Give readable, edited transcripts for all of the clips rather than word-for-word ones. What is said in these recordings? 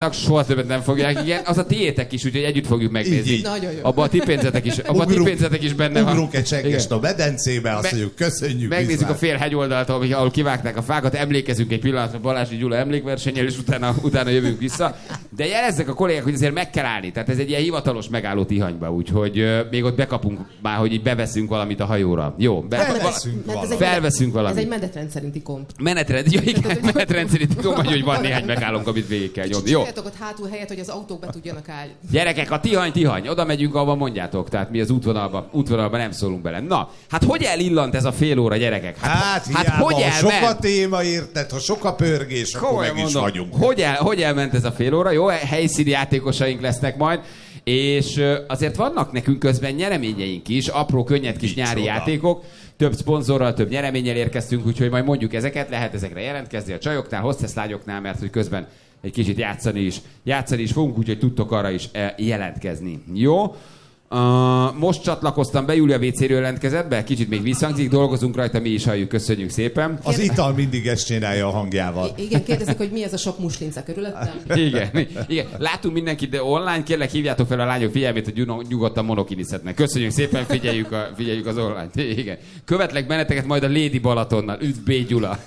vannak, soha többet nem fogják. Igen, az a tiétek is, úgyhogy együtt fogjuk megnézni. Így. Nagyon jó. Abba a ti pénzetek is benne van. Ugrunk egy csekkest a medencébe, azt mondjuk, köszönjük. Megnézzük a fél hegyoldalt, ahol kivágták a fákat, emlékezünk egy pillanatra Balázs Gyula emlékversennyel, és utána jövünk vissza. De jelezzek a kollégák, hogy azért meg kell állni. Tehát ez egy ilyen hivatalos megálló Tihanyba, úgyhogy még ott bekapunk már, hogy így beveszünk valamit a hajóra. Jó, felveszünk valamit. Ez egy menetrend szerinti komp. Menetrend szerinti komp, hogy van néhány megállónk, amit végig kell nyomni. Jó. Csináljatok ott hátul helyet, hogy az autók be tudjanak állni. Gyerekek, a Tihany, oda megyünk, ahova mondjátok. Tehát mi az útvonalba nem szólunk bele. Na, hát hogy illant ez a fél óra, gyerekek? Hát hogy ha sok a téma, érted? Ha sok a pörgés, akkor meg is vagyunk. Hogy elment ez a fél óra? Jó, helyszíni játékosaink lesznek majd. És azért vannak nekünk közben nyereményeink is, apró, könnyed kis nyári játékok. Több szponzorral, több nyereménnyel érkeztünk, úgyhogy majd mondjuk ezeket, lehet ezekre jelentkezni a csajoknál, hostess lányoknál, mert hogy közben egy kicsit játszani is fogunk, úgyhogy tudtok arra is jelentkezni. Jó? Most csatlakoztam be, Júlia WC-ről jelentkezett be, kicsit még visszhangzik, dolgozunk rajta, mi is halljuk, köszönjük szépen. Az ital mindig ezt csinálja a hangjával. Igen, kérdezik, hogy mi ez a sok muslinca körülöttem. Igen. Látunk mindenkit, de online, kérlek hívjátok fel a lányok figyelmét, hogy nyugodtan monokinizhetnek. Köszönjük szépen, figyeljük az online. Igen. Követlek benneteket majd a Lady Balatonnal. Üdv B. Gyula.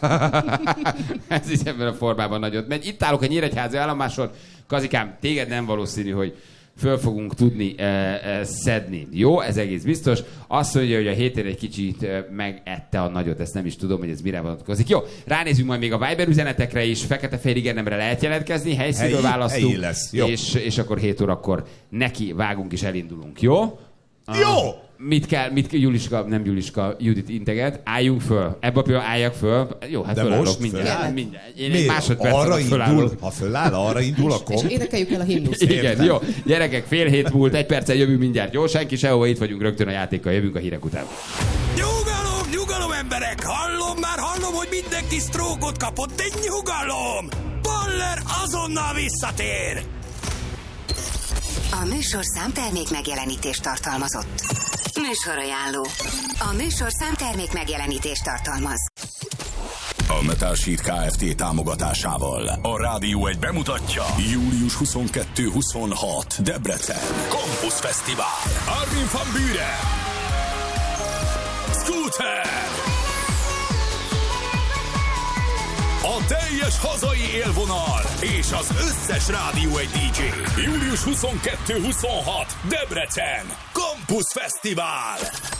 Ez is ebben a formában nagyot megy. Itt állok a Nyíregyházi állomáson. Kazikám, téged nem valószínű, hogy föl fogunk tudni szedni. Jó, ez egész biztos. Azt mondja, hogy a héten egy kicsit megette a nagyot, ezt nem is tudom, hogy ez mire vonatkozik. Jó, ránézünk majd még a Viber üzenetekre is, fekete-fehér igenemre lehet jelentkezni, helyszínről választunk, lesz. Jó. És akkor 7 órakor neki vágunk és elindulunk. Jó? Jó! Mit kell, Juliska, Judit integet, álljunk föl. Ebbe a pillanatban álljak föl. Jó, hát fölállok mindjárt. Én egy másodpercet fölállok. Ha föláll, arra indul a komp. És énekeljük el a himnuszt. Igen, jó. Gyerekek, 6:30 múlt, 1 perccel jövünk mindjárt. Jó, senki sehova, itt vagyunk rögtön a játékkal, jövünk a hírek után. Nyugalom emberek! Hallom, hogy mindenki sztrókot kapott, de nyugalom! Baller azonnal visszatér! A műsorszám termék megjelenítést tartalmazott. Műsorajánló. A műsorszám termék megjelenítést tartalmaz. A Metal Sheet Kft. Támogatásával a Rádió 1 bemutatja július 22-26 Debrecen Campus Fesztivál. Armin van Buuren, Scooter, a teljes hazai élvonal és az összes Rádió 1 DJ. Július 22-26 Debrecen Campus Fesztivál.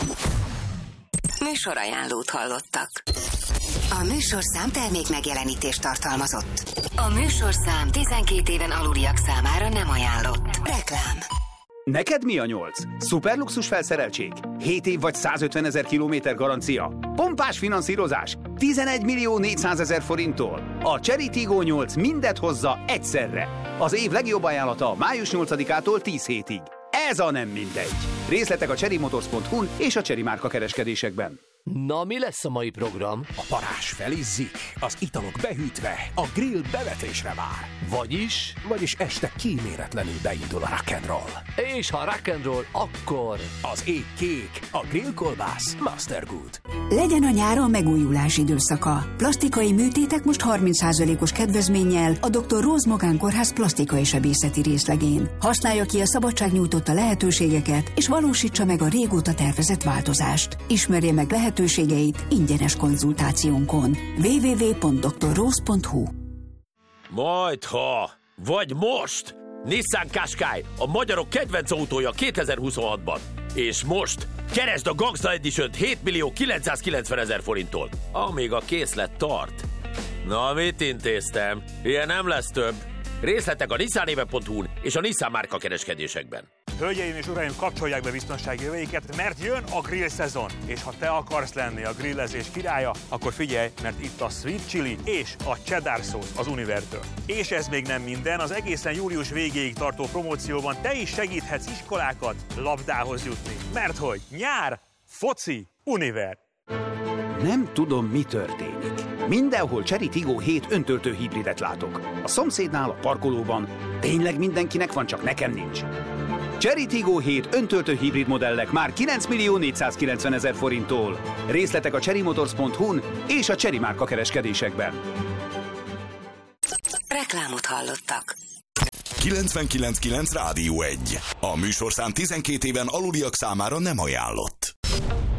Műsorajánlót hallottak. A műsorszám termék megjelenítést tartalmazott. A műsorszám 12 éven aluliak számára nem ajánlott. Reklám. Neked mi a 8? Szuperluxus felszereltség? 7 év vagy 150 000 kilométer garancia? Pompás finanszírozás? 11.400.000 forinttól? A Cherry Tiggo 8 mindet hozza egyszerre. Az év legjobb ajánlata május 8-ától 10 hétig. Ez a nem mindegy. Részletek a cherrymotors.hu-n és a Cherry márka kereskedésekben. Na, mi lesz a mai program? A parázs felizzik, az italok behűtve, a grill bevetésre vár. Vagyis este kíméletlenül beindul a rock'n'roll. És ha rock'n'roll, akkor az ég kék, a grillkolbász Master Good. Legyen a nyáron megújulás időszaka. Plastikai műtétek most 30%-os kedvezménnyel a Dr. Rose Magánkórház plastikai sebészeti részlegén. Használja ki a szabadság nyújtotta lehetőségeket, és valósítsa meg a régóta tervezett változást. Ismerje meg lehetőségeit ingyenes konzultációnkon. www.drrose.hu. Majdha, vagy most! Nissan Qashqai, a magyarok kedvenc autója 2026-ban. És most keresd a Gangsta Edition-t 7.990.000 forinttól, amíg a készlet tart. Na, mit intéztem? Ilyen nem lesz több. Részletek a nissanéve.hu-n és a Nissan márka kereskedésekben. Hölgyeim és uraim, kapcsolják be biztonsági öveiket, mert jön a grill szezon. És ha te akarsz lenni a grillezés királya, akkor figyelj, mert itt a Sweet Chili és a Cheddar Sauce az Univertől. És ez még nem minden, az egészen július végéig tartó promócióban te is segíthetsz iskolákat labdához jutni. Mert hogy nyár, foci, Univer. Nem tudom, mi történik. Mindenhol Cherry Tiggo 7 öntöltő hibridet látok. A szomszédnál, a parkolóban. Tényleg mindenkinek van, csak nekem nincs. Cherry Tiggo 7 öntöltő hibrid modellek már 9.490.000 forinttól. Részletek a cherrymotors.hu-n és a Cherry márka kereskedésekben. Reklámot hallottak. 99.9 Rádió 1. A műsorszám 12 éven aluliak számára nem ajánlott.